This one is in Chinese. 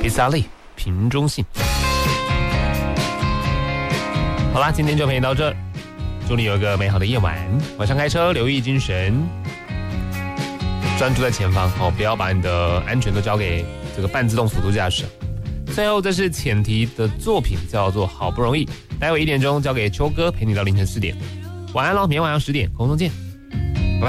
给萨利瓶中信。好啦，今天就陪你到这儿，祝你有一个美好的夜晚。晚上开车留意精神，专注在前方哦，不要把你的安全都交给这个半自动辅助驾驶。最后，这是浅提的作品，叫做《好不容易》。待会1点钟交给秋哥陪你到凌晨4点。晚安喽，明天晚上10点空中见。